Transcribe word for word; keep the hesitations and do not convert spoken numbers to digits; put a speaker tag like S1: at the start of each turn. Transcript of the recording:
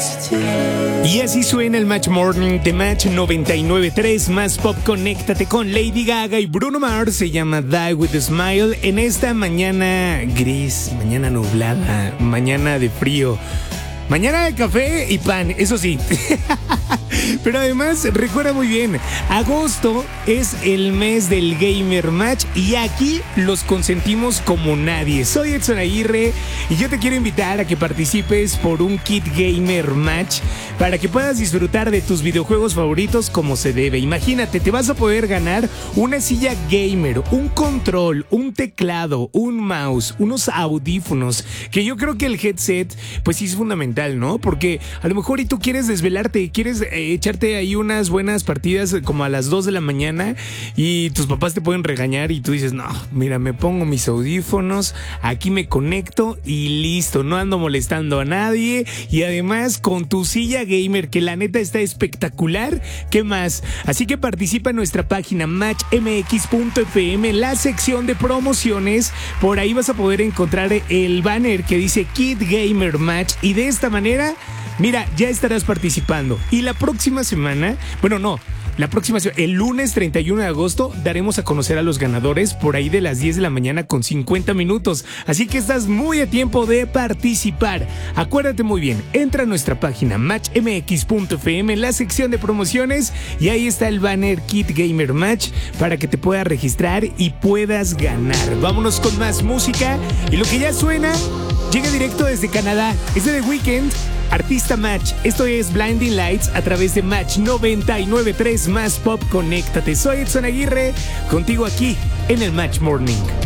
S1: Y así suena el Match Morning de Match noventa y nueve punto tres más Pop. Conéctate con Lady Gaga y Bruno Mars. Se llama Die With A Smile en esta mañana gris, mañana nublada, mañana de frío, mañana de café y pan, eso sí. Pero además, recuerda muy bien, agosto es el mes del Gamer Match y aquí los consentimos como nadie. Soy Edson Aguirre y yo te quiero invitar a que participes por un kit Gamer Match para que puedas disfrutar de tus videojuegos favoritos como se debe. Imagínate, te vas a poder ganar una silla gamer, un control, un teclado, un mouse, unos audífonos, que yo creo que el headset pues sí es fundamental, ¿no? Porque a lo mejor y tú quieres desvelarte, quieres eh, echarte ahí unas buenas partidas como a las dos de la mañana y tus papás te pueden regañar y tú dices, no, mira, me pongo mis audífonos, aquí me conecto y listo, no ando molestando a nadie y además con tu silla gamer que la neta está espectacular, ¿qué más? Así que participa en nuestra página match m x punto f m, la sección de promociones, por ahí vas a poder encontrar el banner que dice Kit Gamer Match y de esta manera, mira, ya estarás participando. Y la próxima semana, bueno, no, la próxima semana, el lunes treinta y uno de agosto, daremos a conocer a los ganadores por ahí de las diez de la mañana con cincuenta minutos. Así que estás muy a tiempo de participar. Acuérdate muy bien, entra a nuestra página match m x punto f m, la sección de promociones, y ahí está el banner Kit Gamer Match para que te puedas registrar y puedas ganar. Vámonos con más música. Y lo que ya suena, llega directo desde Canadá. Es de The Weeknd, artista Match. Esto es Blinding Lights a través de Match noventa y nueve punto tres más Pop. Conéctate. Soy Edson Aguirre, contigo aquí en el Match Morning.